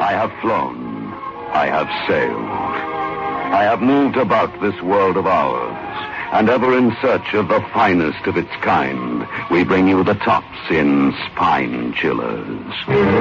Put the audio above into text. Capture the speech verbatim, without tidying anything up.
I have flown. I have sailed. I have moved about this world of ours, and ever in search of the finest of its kind, we bring you the tops in Spine Chillers.